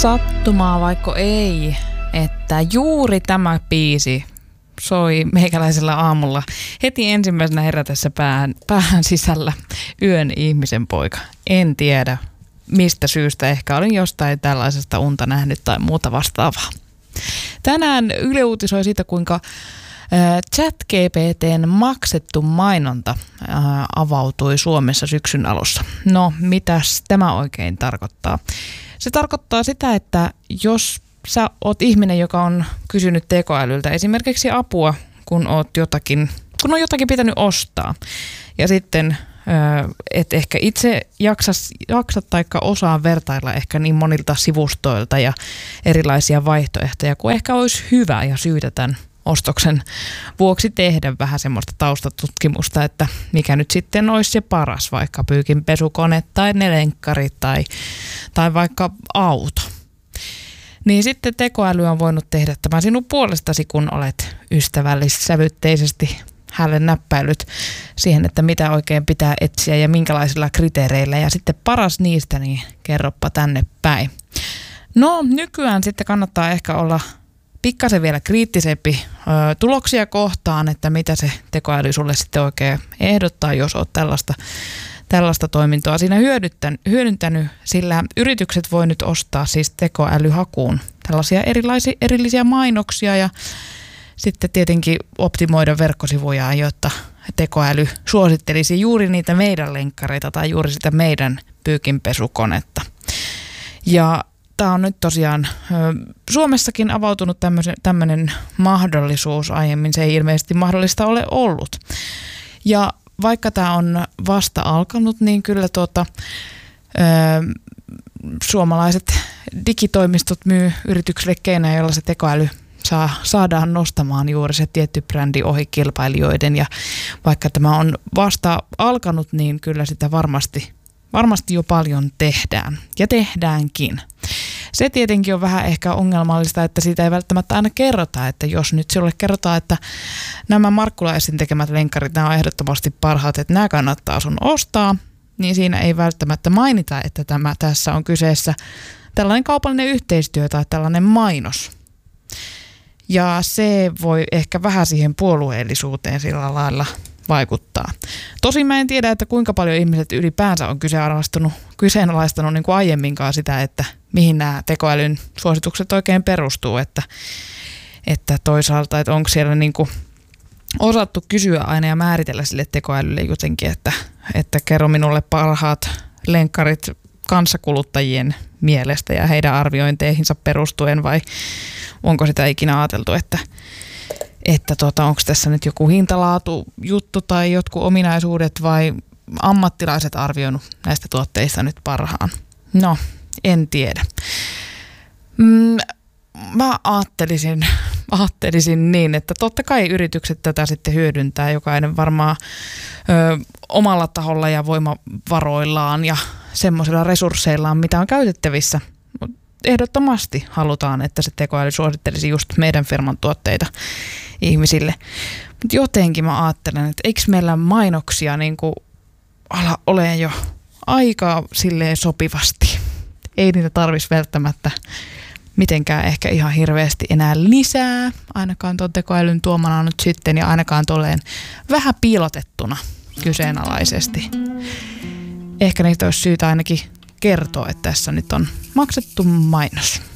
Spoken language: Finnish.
Sattumaa vaikka ei, että juuri tämä biisi soi meikäläisellä aamulla heti ensimmäisenä herätessä päähän sisällä yön ihmisen poika. En tiedä mistä syystä, ehkä olin jostain tällaisesta unta nähnyt tai muuta vastaavaa. Tänään Yle uutisoi siitä, kuinka ChatGPT:n maksettu mainonta avautui Suomessa syksyn alussa. No, mitäs tämä oikein tarkoittaa? Se tarkoittaa sitä, että jos sä oot ihminen, joka on kysynyt tekoälyltä esimerkiksi apua, kun on jotakin pitänyt ostaa, ja sitten et ehkä itse jaksa taikka osaa vertailla ehkä niin monilta sivustoilta ja erilaisia vaihtoehtoja, kun ehkä olisi hyvä ja syytä tämän ostoksen vuoksi tehdä vähän semmoista taustatutkimusta, että mikä nyt sitten olisi se paras, vaikka pyykinpesukone tai ne lenkkarit tai vaikka auto. Niin sitten tekoäly on voinut tehdä tämän sinun puolestasi, kun olet ystävällissävytteisesti hänelle näppäilyt siihen, että mitä oikein pitää etsiä ja minkälaisilla kriteereillä. Ja sitten paras niistä, niin kerroppa tänne päin. No, nykyään sitten kannattaa ehkä olla pikkasen vielä kriittisempi tuloksia kohtaan, että mitä se tekoäly sulle sitten oikein ehdottaa, jos olet tällaista toimintoa siinä hyödyntänyt, sillä yritykset voi nyt ostaa siis tekoälyhakuun tällaisia erillisiä mainoksia ja sitten tietenkin optimoida verkkosivujaan, jotta tekoäly suosittelisi juuri niitä meidän lenkkareita tai juuri sitä meidän pyykinpesukonetta. Ja tämä on nyt tosiaan Suomessakin avautunut tämmöinen mahdollisuus. Aiemmin se ei ilmeisesti mahdollista ole ollut. Ja vaikka tämä on vasta alkanut, niin kyllä suomalaiset digitoimistot myy yrityksille keinoja, joilla se tekoäly saadaan nostamaan juuri se tietty brändi ohi kilpailijoiden. Ja vaikka tämä on vasta alkanut, niin kyllä sitä varmasti jo paljon tehdään ja tehdäänkin. Se tietenkin on vähän ehkä ongelmallista, että siitä ei välttämättä aina kerrota, että jos nyt sinulle kerrotaan, että nämä Markkulaisin tekemät lenkkarit, nämä on ehdottomasti parhaat, että nämä kannattaa sun ostaa, niin siinä ei välttämättä mainita, että tässä on kyseessä tällainen kaupallinen yhteistyö tai tällainen mainos. Ja se voi ehkä vähän siihen puolueellisuuteen sillä lailla vaikuttaa. Tosin mä en tiedä, että kuinka paljon ihmiset ylipäänsä on kyseenalaistanut niin kuin aiemminkaan sitä, että mihin nämä tekoälyn suositukset oikein perustuu, että toisaalta, että onko siellä niin kuin osattu kysyä aina ja määritellä sille tekoälylle jotenkin, että kerro minulle parhaat lenkkarit kanssakuluttajien mielestä ja heidän arviointeihinsa perustuen, vai onko sitä ikinä ajateltu, että onko tässä nyt joku hintalaatujuttu tai jotkut ominaisuudet vai ammattilaiset arvioinut näistä tuotteista nyt parhaan? No, en tiedä. Mä ajattelisin niin, että totta kai yritykset tätä sitten hyödyntää, jokainen varmaan omalla taholla ja voimavaroillaan ja semmoisilla resursseillaan, mitä on käytettävissä. Ehdottomasti halutaan, että se tekoäly suosittelisi just meidän firman tuotteita ihmisille. Mutta jotenkin mä ajattelen, että eikö meillä mainoksia niin kuin ala ole jo aika silleen sopivasti. Ei niitä tarvitsisi välttämättä mitenkään ehkä ihan hirveästi enää lisää, ainakaan tuon tekoälyn tuomana nyt sitten ja ainakaan tolleen vähän piilotettuna kyseenalaisesti. Ehkä niitä olisi syytä ainakin kertoa, että tässä nyt on maksettu mainos.